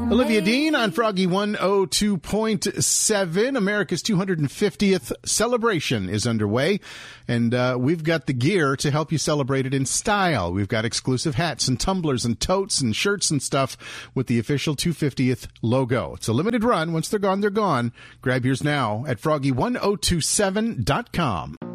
Olivia Dean on Froggy 102.7. America's 250th celebration is underway, and we've got the gear to help you celebrate it in style. We've got exclusive hats and tumblers and totes and shirts and stuff with the official 250th logo. It's a limited run. Once they're gone, they're gone. Grab yours now at froggy1027.com.